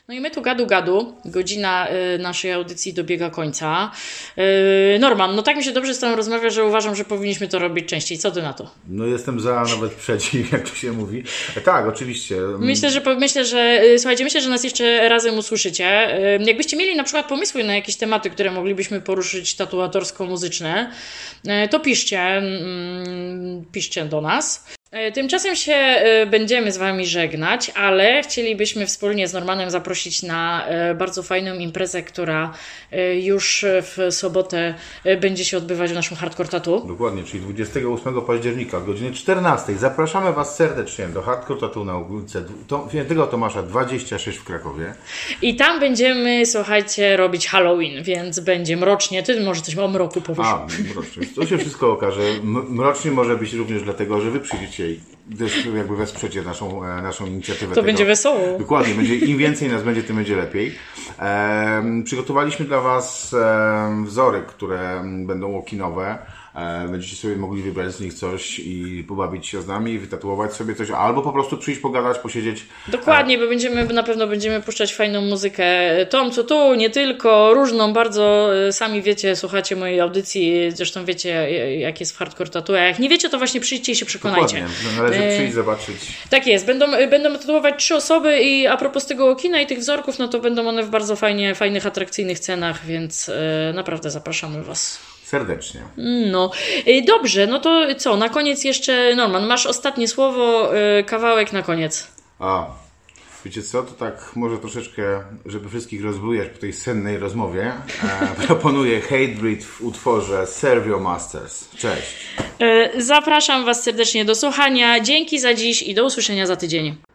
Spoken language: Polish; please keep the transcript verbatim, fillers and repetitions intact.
No i my tu gadu gadu, godzina y, naszej audycji dobiega końca. Y, Norman, no tak mi się dobrze z tobą rozmawia, że uważam, że powinniśmy to robić częściej. Co ty na to? No jestem za, nawet przeciw, jak to się mówi. E, tak, oczywiście. Myślę, że myślę, że y, słuchajcie, myślę, że nas jeszcze razem usłyszycie. Y, jakbyście mieli na przykład pomysły na jakieś tematy, które moglibyśmy poruszyć tatuatorsko-muzyczne, y, to piszcie, y, piszcie do nas. Tymczasem się będziemy z Wami żegnać, ale chcielibyśmy wspólnie z Normanem zaprosić na bardzo fajną imprezę, która już w sobotę będzie się odbywać w naszym Hardcore Tattoo. Dokładnie, czyli dwudziestego ósmego października o godzinie czternastej. Zapraszamy Was serdecznie do Hardcore Tattoo na ulicy Świętego Tomasza dwadzieścia sześć w Krakowie. I tam będziemy, słuchajcie, robić Halloween, więc będzie mrocznie. Ty może coś o mroku powiesz. A, mrocznie. To się wszystko okaże. Mrocznie może być również dlatego, że Wy przyjdziecie i jakby wesprzecie naszą, naszą inicjatywę. To tego. będzie wesoło. Dokładnie, będzie, im więcej nas będzie, tym będzie lepiej. E, przygotowaliśmy dla Was e, wzory, które będą walk-inowe. E, będziecie sobie mogli wybrać z nich coś i pobawić się z nami, wytatuować sobie coś, albo po prostu przyjść, pogadać, posiedzieć. Dokładnie, e, bo będziemy, na pewno będziemy puszczać fajną muzykę. Tom, co tu, nie tylko, różną bardzo. Sami wiecie, słuchacie mojej audycji, zresztą wiecie, jak jest w Hardcore Tattoo. A jak nie wiecie, to właśnie przyjdźcie i się przekonajcie. Dokładnie, należy przyjść, zobaczyć. Tak jest, będą, będą tatuować trzy osoby i a propos tego kina i tych wzorków, no to będą one w bardzo fajnie, fajnych, atrakcyjnych cenach, więc e, naprawdę zapraszamy Was. Serdecznie. No, dobrze, no to co, na koniec jeszcze, Norman, masz ostatnie słowo, kawałek na koniec. A, wiecie co, to tak może troszeczkę, żeby wszystkich rozbujać po tej sennej rozmowie, e, proponuję Hatebreed w utworze Serve Your Masters. Cześć. Zapraszam Was serdecznie do słuchania, dzięki za dziś i do usłyszenia za tydzień.